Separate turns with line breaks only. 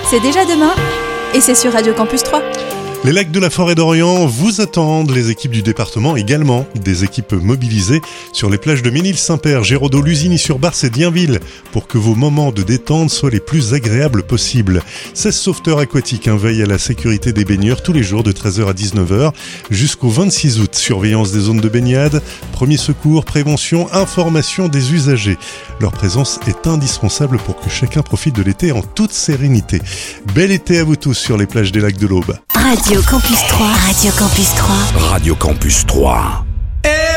C'est déjà demain et c'est sur Radio Campus 3.
Les lacs de la Forêt d'Orient vous attendent, les équipes du département également, des équipes mobilisées sur les plages de Ménil-Saint-Père, Géraudot, Lusigny-sur-Barse et Dienville pour que vos moments de détente soient les plus agréables possibles. 16 sauveteurs aquatiques veillent à la sécurité des baigneurs tous les jours de 13h à 19h jusqu'au 26 août. Surveillance des zones de baignade, premiers secours, prévention, information des usagers. Leur présence est indispensable pour que chacun profite de l'été en toute sérénité. Bel été à vous tous sur les plages des lacs de l'Aube.
Radio Campus 3. Radio Campus 3.
Radio Campus 3.